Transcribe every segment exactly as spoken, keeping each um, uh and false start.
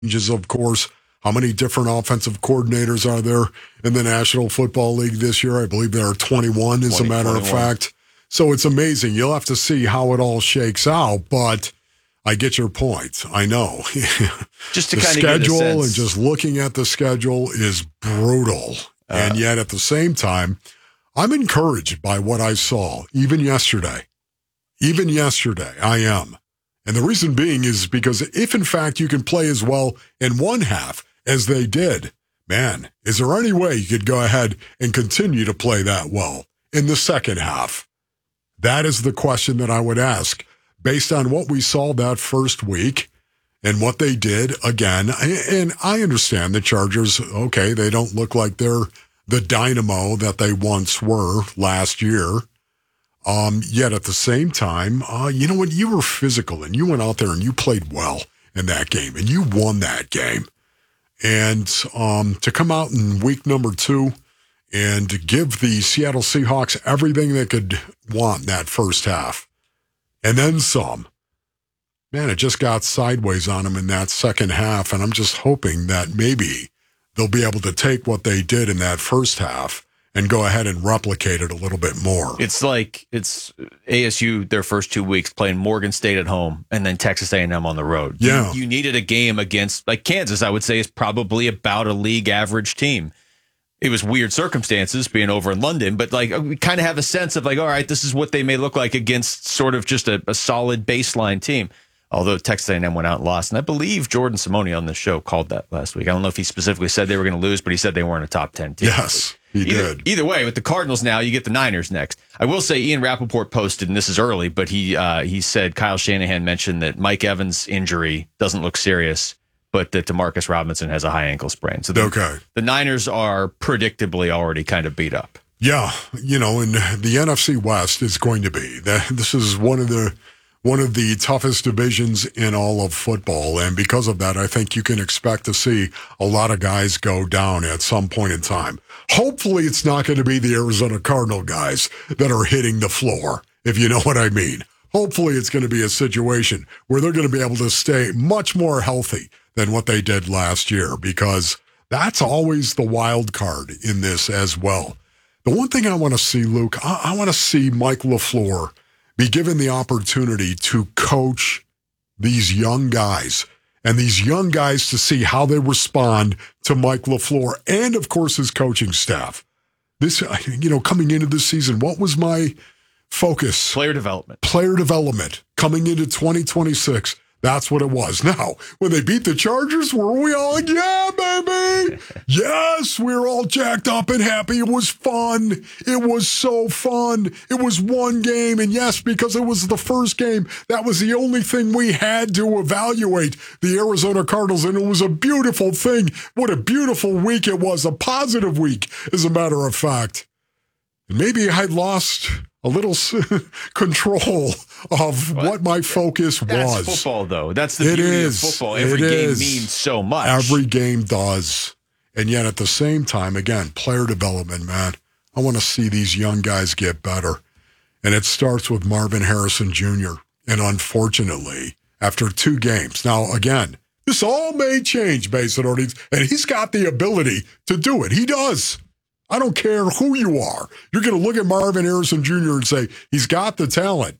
changes, of course. How many different offensive coordinators are there in the National Football League this year? I believe there are twenty-one, as a matter of fact. So it's amazing. You'll have to see how it all shakes out, but I get your point. I know. Just to the kind of schedule get a sense. And just looking at the schedule is brutal. Uh, and yet at the same time, I'm encouraged by what I saw, even yesterday. Even yesterday, I am. And the reason being is because if, in fact, you can play as well in one half as they did, man, is there any way you could go ahead and continue to play that well in the second half? That is the question that I would ask based on what we saw that first week and what they did again. And I understand the Chargers, okay, they don't look like they're the dynamo that they once were last year. Um, yet at the same time, uh, you know what? You were physical and you went out there and you played well in that game and you won that game. And um, to come out in week number two and to give the Seattle Seahawks everything they could want in that first half and then some, man, it just got sideways on them in that second half. And I'm just hoping that maybe they'll be able to take what they did in that first half and go ahead and replicate it a little bit more. It's like it's A S U their first two weeks playing Morgan State at home and then Texas A and M on the road. Yeah. You, you needed a game against, like Kansas, I would say, is probably about a league average team. It was weird circumstances being over in London, but like we kind of have a sense of like, all right, this is what they may look like against sort of just a, a solid baseline team. Although Texas A and M went out and lost. And I believe Jordan Simone on the show called that last week. I don't know if he specifically said they were going to lose, but he said they weren't a top ten team. Yes, he either, did. Either way, with the Cardinals now, you get the Niners next. I will say Ian Rappaport posted, and this is early, but he uh, he said Kyle Shanahan mentioned that Mike Evans' injury doesn't look serious, but that DeMarcus Robinson has a high ankle sprain. So the, okay. the Niners are predictably already kind of beat up. Yeah, you know, and the N F C West is going to be. This is one of the one of the toughest divisions in all of football. And because of that, I think you can expect to see a lot of guys go down at some point in time. Hopefully it's not going to be the Arizona Cardinal guys that are hitting the floor, if you know what I mean. Hopefully it's going to be a situation where they're going to be able to stay much more healthy than what they did last year, because that's always the wild card in this as well. The one thing I want to see, Luke, I, I want to see Mike LaFleur be given the opportunity to coach these young guys and these young guys to see how they respond to Mike LaFleur and, of course, his coaching staff. This, you know, coming into this season, what was my focus? Player development. Player development coming into twenty twenty-six. That's what it was. Now, when they beat the Chargers, were we all like, yeah, baby? Yes, we were all jacked up and happy. It was fun. It was so fun. It was one game. And yes, because it was the first game, that was the only thing we had to evaluate the Arizona Cardinals. And it was a beautiful thing. What a beautiful week it was. A positive week, as a matter of fact. And maybe I lost a little control of what, what my focus that's was. That's football, though. That's the it beauty is. of football. Every it game is. means so much. Every game does. And yet at the same time, again, player development, man. I want to see these young guys get better. And it starts with Marvin Harrison Junior And unfortunately, after two games, now again, this all may change based on Ortiz, and he's got the ability to do it. He does. I don't care who you are. You're going to look at Marvin Harrison Junior and say, he's got the talent.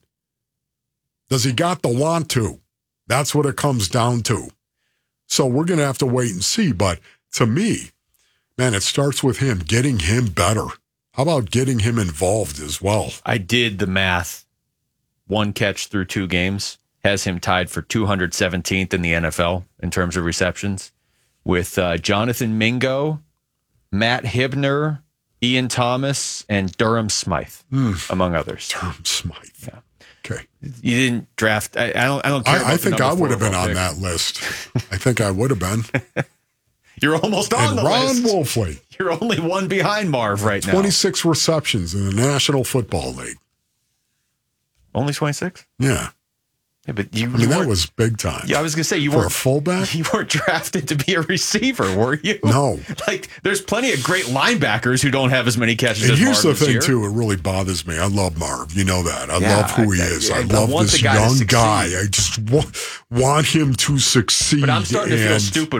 Does he got the want to? That's what it comes down to. So we're going to have to wait and see. But to me, man, it starts with him, getting him better. How about getting him involved as well? I did the math. One catch through two games has him tied for two hundred seventeenth in the N F L in terms of receptions, with uh, Jonathan Mingo, Matt Hibner, Ian Thomas, and Durham Smythe, mm. among others. Durham Smythe. Yeah. Okay. You didn't draft. I, I don't. I don't care. I, about I think I would have been on pick. that list. I think I would have been. You're almost on and the Ron list. Ron Wolfley. You're only one behind Marv right now. twenty-six receptions in the National Football League. Only twenty-six? Yeah. Yeah, but you, I mean, you that weren't- was big time. Yeah, I was gonna say you For a weren't fullback? You weren't drafted to be a receiver, were you? No. Like, there's plenty of great linebackers who don't have as many catches. And as here's Marv the thing, this too. year. It really bothers me. I love Marv. You know that. I Yeah, love who he I- is. I- I, I love want this the guy to young succeed. guy. I just want, want him to succeed. But I'm starting to feel and- stupid